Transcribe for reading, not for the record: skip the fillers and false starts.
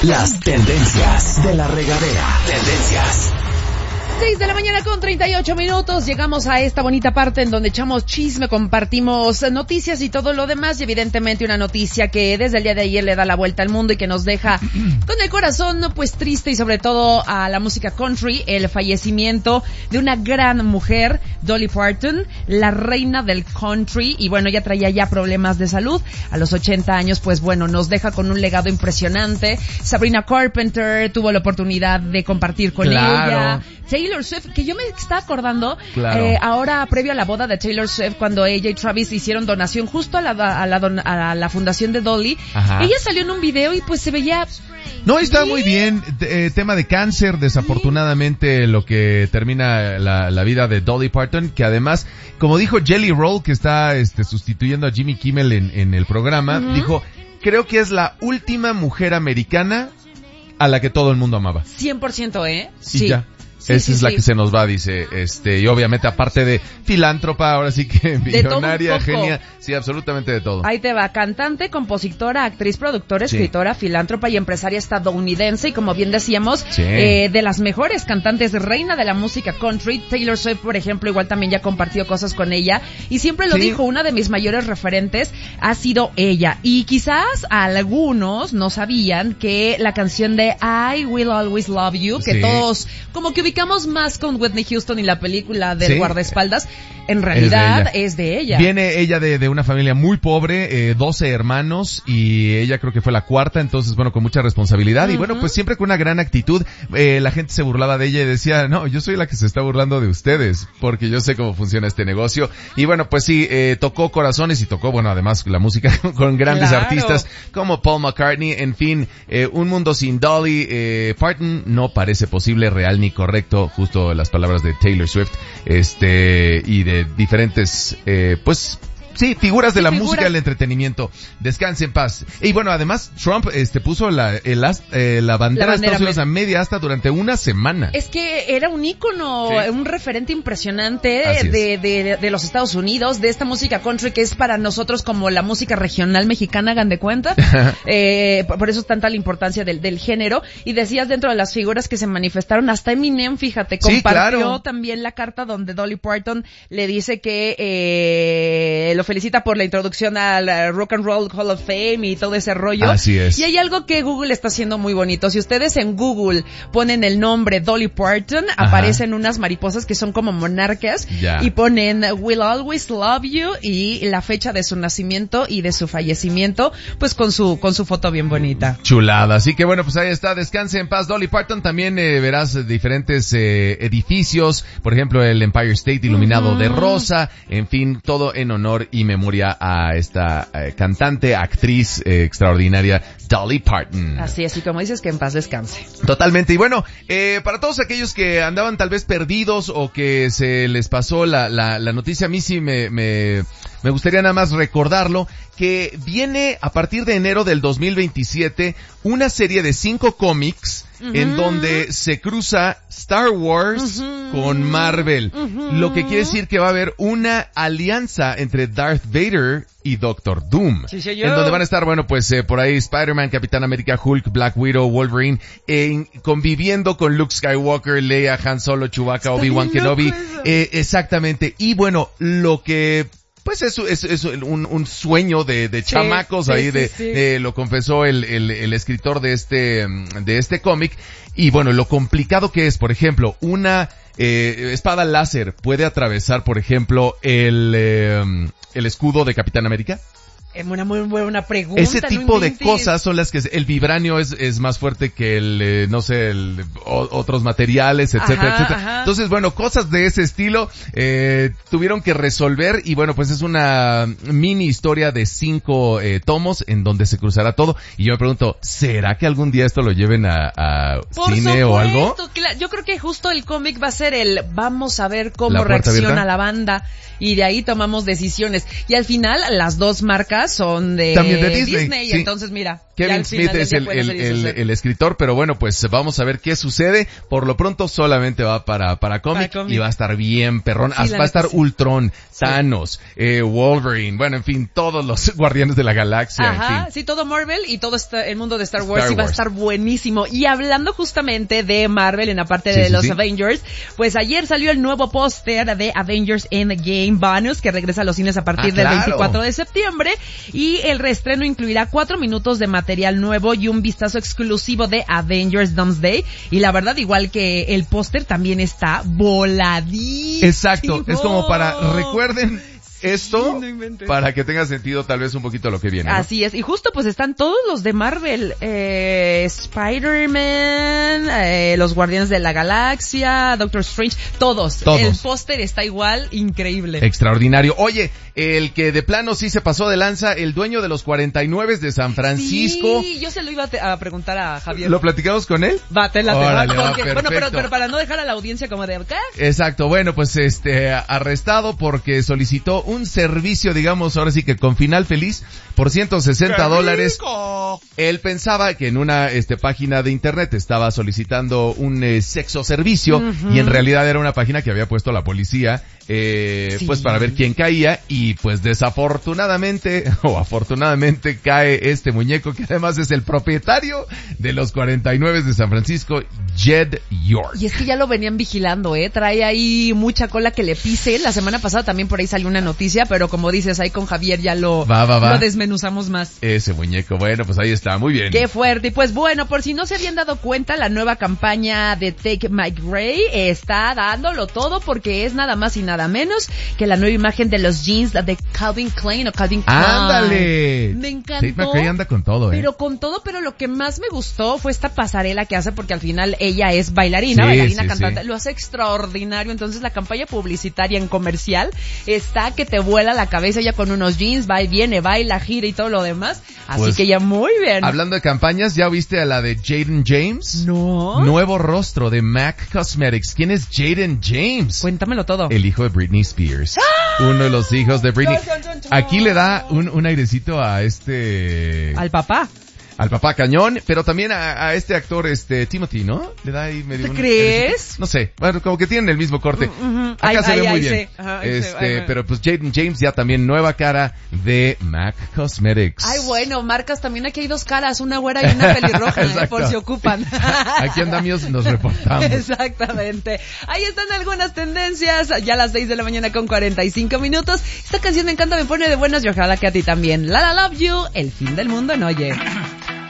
Las tendencias de la regadera. Tendencias. 6 de la mañana con 38 minutos. Llegamos a esta bonita parte en donde echamos chisme, compartimos noticias y todo lo demás. Y evidentemente una noticia que desde el día de ayer le da la vuelta al mundo y que nos deja con el corazón pues triste, y sobre todo a la música country, el fallecimiento de una gran mujer, Dolly Parton, la reina del country. Y bueno, ella traía ya problemas de salud. A los 80 años, pues bueno, nos deja con un legado impresionante. Sabrina Carpenter tuvo la oportunidad de compartir con ella. Taylor Swift, que yo me estaba acordando, ahora previo a la boda de Taylor Swift, cuando ella y Travis hicieron donación justo a la fundación de Dolly. Ajá. Ella salió en un video y pues se veía... No, está muy bien. Tema de cáncer, desafortunadamente, lo que termina la vida de Dolly Parton, que además, como dijo Jelly Roll, que está sustituyendo a Jimmy Kimmel en el programa, dijo, creo que es la última mujer americana a la que todo el mundo amaba. 100%, ¿eh? Sí. Ya. Esa es la que se nos va, dice, y obviamente aparte de filántropa, ahora sí que millonaria, genia, sí, absolutamente de todo. Ahí te va, cantante, compositora, actriz, productora, escritora, filántropa y empresaria estadounidense, y como bien decíamos, de las mejores cantantes, reina de la música country. Taylor Swift, por ejemplo, igual también ya compartió cosas con ella, y siempre lo dijo, una de mis mayores referentes ha sido ella. Y quizás algunos no sabían que la canción de I Will Always Love You, que todos como que ubicamos más con Whitney Houston y la película del guardaespaldas, en realidad es de ella. Viene ella de una familia muy pobre, 12 hermanos, y ella creo que fue la cuarta, entonces bueno, con mucha responsabilidad, y bueno, pues siempre con una gran actitud. La gente se burlaba de ella y decía, no, yo soy la que se está burlando de ustedes, porque yo sé cómo funciona este negocio. Y bueno, pues sí, tocó corazones y tocó, bueno, además la música con grandes artistas como Paul McCartney. En fin, un mundo sin Dolly Parton no parece posible, real ni correcto. Justo las palabras de Taylor Swift, y de diferentes, pues, sí, figuras de la música y el entretenimiento. Descanse en paz. Y bueno, además, Trump, puso la bandera de Estados Unidos a media asta durante una semana. Es que era un ícono, un referente impresionante de los Estados Unidos, de esta música country que es para nosotros como la música regional mexicana, hagan de cuenta. Por eso es tanta la importancia del género. Y decías, dentro de las figuras que se manifestaron, hasta Eminem, fíjate, compartió también la carta donde Dolly Parton le dice que lo felicita por la introducción al Rock and Roll Hall of Fame y todo ese rollo. Así es. Y hay algo que Google está haciendo muy bonito. Si ustedes en Google ponen el nombre Dolly Parton, aparecen unas mariposas que son como monarcas, y ponen Will Always Love You y la fecha de su nacimiento y de su fallecimiento, pues con su foto bien bonita. Chulada. Así que bueno, pues ahí está. Descanse en paz, Dolly Parton. También verás diferentes edificios, por ejemplo el Empire State iluminado de rosa. En fin, todo en honor y memoria a esta cantante, actriz extraordinaria, Dolly Parton. Así es, y como dices, que en paz descanse. Totalmente. Y bueno, para todos aquellos que andaban tal vez perdidos o que se les pasó la noticia, a mí sí me gustaría nada más recordarlo, que viene a partir de enero del 2027 una serie de 5 cómics en donde se cruza Star Wars con Marvel. Lo que quiere decir que va a haber una alianza entre Darth Vader y Doctor Doom. Sí, en donde van a estar, bueno, pues por ahí Spider-Man, Capitán América, Hulk, Black Widow, Wolverine, conviviendo con Luke Skywalker, Leia, Han Solo, Chewbacca, Obi-Wan Kenobi. Exactamente. Y bueno, lo que... pues es un sueño de chamacos ahí, lo confesó el escritor de este cómic. Y bueno, lo complicado que es, por ejemplo, una espada láser puede atravesar, por ejemplo, el escudo de Capitán América. Una muy buena pregunta. Ese tipo de cosas son las que el vibranio es más fuerte que otros materiales, etcétera, etcétera. Entonces, bueno, cosas de ese estilo tuvieron que resolver, y bueno, pues es una mini historia de 5 tomos en donde se cruzará todo. Y yo me pregunto, ¿será que algún día esto lo lleven a cine o algo? Yo creo que justo el cómic va a ser vamos a ver cómo reacciona la banda, y de ahí tomamos decisiones. Y al final las dos marcas son de Disney. Y entonces mira, Kevin Smith es el escritor, pero bueno, pues vamos a ver qué sucede. Por lo pronto solamente va para cómic y va a estar bien perrón. Sí, va a estar Ultron, Thanos, Wolverine, bueno, en fin, todos los Guardianes de la Galaxia. Ajá, en fin. sí, todo Marvel y todo el mundo de Star Wars va a estar buenísimo. Y hablando justamente de Marvel en la parte de los Avengers, pues ayer salió el nuevo póster de Avengers Endgame Bonus, que regresa a los cines a partir del 24 de septiembre, y el reestreno incluirá 4 minutos de material nuevo y un vistazo exclusivo de Avengers Doomsday, y la verdad, igual que el póster, también está voladísimo. Exacto, es como recuerden esto, para que tenga sentido tal vez un poquito lo que viene, ¿no? Así es, y justo pues están todos los de Marvel, Spider-Man, los Guardianes de la Galaxia, Doctor Strange, todos. El póster está igual, increíble. Extraordinario. Oye, el que de plano sí se pasó de lanza, el dueño de los 49 de San Francisco. Sí, yo se lo iba a preguntar a Javier. ¿Lo platicamos con él? Órale, bueno, pero para no dejar a la audiencia como de ¿qué? Exacto, bueno, pues arrestado porque solicitó un servicio, digamos, ahora sí que con final feliz, por $160. Él pensaba que en una página de internet estaba solicitando un sexo servicio, y en realidad era una página que había puesto la policía, pues para ver quién caía, y pues desafortunadamente o afortunadamente cae este muñeco, que además es el propietario de los 49 de San Francisco, Jed York. Y es que ya lo venían vigilando, trae ahí mucha cola que le pise. La semana pasada también por ahí salió una noticia, pero como dices, ahí con Javier ya lo desmenuzamos más. Ese muñeco, bueno, pues ahí está, muy bien. Qué fuerte. Y pues bueno, por si no se habían dado cuenta, la nueva campaña de Take Mike Ray está dándolo todo, porque es nada más y nada menos que la nueva imagen de los jeans de Calvin Klein o Calvin Klein. ¡Ándale! Me encantó. Tate McRae anda con todo, pero lo que más me gustó fue esta pasarela que hace, porque al final ella es bailarina, cantante, lo hace extraordinario. Entonces la campaña publicitaria en comercial está que te vuela la cabeza, ella con unos jeans, va y viene, baila, gira y todo lo demás. Así pues, que ya muy bien. Hablando de campañas, ¿ya viste a la de Jaden James? No. Nuevo rostro de MAC Cosmetics. ¿Quién es Jaden James? Cuéntamelo todo. El hijo de Britney Spears. Uno de los hijos de Britney. Aquí le da un airecito a al papá. Al papá cañón, pero también a este actor, Timothy, ¿no? Le da ahí medio. ¿Te crees? No sé, bueno, como que tienen el mismo corte. Acá se ve muy bien. Pero pues Jaden James ya también nueva cara de MAC Cosmetics. Ay, bueno, marcas también, aquí hay dos caras, una güera y una pelirroja, por si ocupan. Aquí andamos, nos reportamos. Exactamente. Ahí están algunas tendencias, ya a las 6 de la mañana con 45 minutos. Esta canción me encanta, me pone de buenas y ojalá que a ti también. La Love You, el fin del mundo en Oye.